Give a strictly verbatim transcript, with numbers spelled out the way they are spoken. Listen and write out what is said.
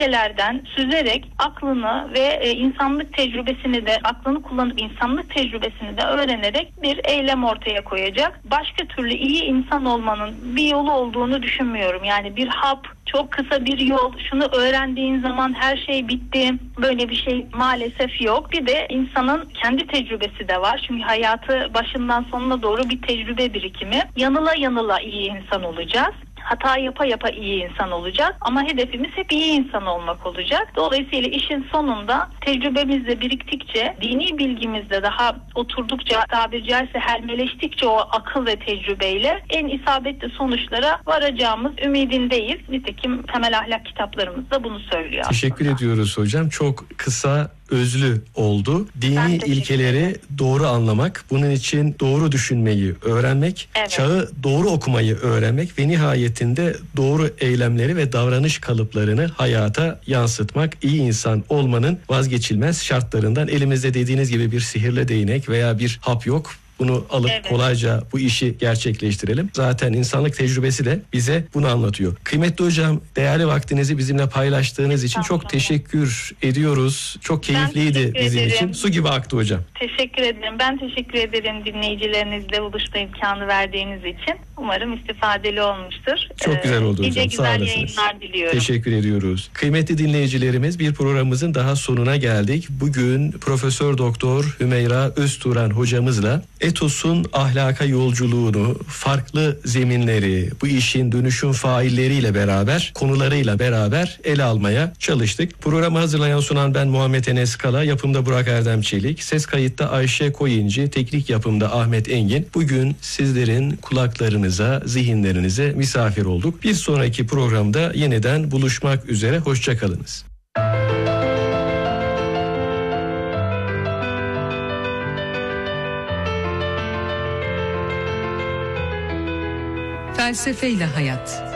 lerden süzerek aklını ve e, insanlık tecrübesini de aklını kullanıp insanlık tecrübesini de öğrenerek bir eylem ortaya koyacak. Başka türlü iyi insan olmanın bir yolu olduğunu düşünmüyorum. Yani bir hap, çok kısa bir yol, şunu öğrendiğin zaman her şey bitti. Böyle bir şey maalesef yok. Bir de insanın kendi tecrübesi de var. Çünkü hayatı başından sonuna doğru bir tecrübe birikimi. Yanıla yanıla iyi insan olacağız. Hata yapa yapa iyi insan olacağız ama hedefimiz hep iyi insan olmak olacak. Dolayısıyla işin sonunda tecrübemiz de biriktikçe, dini bilgimiz de daha oturdukça, tabiri caizse helmeleştikçe o akıl ve tecrübeyle en isabetli sonuçlara varacağımız ümidindeyiz. Nitekim temel ahlak kitaplarımız da bunu söylüyor. Teşekkür aslında. ediyoruz hocam. Çok kısa, özlü oldu. Dini ilkeleri doğru anlamak, bunun için doğru düşünmeyi öğrenmek, evet. çağı doğru okumayı öğrenmek ve nihayetinde doğru eylemleri ve davranış kalıplarını hayata yansıtmak, iyi insan olmanın vazgeçilmez şartlarından. Elimizde dediğiniz gibi bir sihirli değnek veya bir hap yok. Bunu alıp evet. kolayca bu işi gerçekleştirelim. Zaten insanlık tecrübesi de bize bunu anlatıyor. Kıymetli hocam, değerli vaktinizi bizimle paylaştığınız için çok teşekkür ediyoruz. Çok keyifliydi bizim ederim. için. Su gibi aktı hocam. Teşekkür ederim. Ben teşekkür ederim dinleyicilerinizle buluşma imkanı verdiğiniz için. Umarım istifadeli olmuştur. Çok güzel oldu hocam. Nice Sağ güzel olasınız. yayınlar diliyorum. Teşekkür ediyoruz. Kıymetli dinleyicilerimiz, bir programımızın daha sonuna geldik. Bugün Profesör Doktor Hümeyra Özturan hocamızla etosun ahlaka yolculuğunu, farklı zeminleri, bu işin dönüşüm failleriyle beraber, konularıyla beraber ele almaya çalıştık. Programı hazırlayan sunan ben Muhammed Enes Kala, yapımda Burak Erdem Çelik, ses kayıtta Ayşe Koyuncu, teknik yapımda Ahmet Engin. Bugün sizlerin kulaklarınıza, zihinlerinize misafir olduk. Bir sonraki programda yeniden buluşmak üzere, hoşça kalınız. Felsefeyle hayat.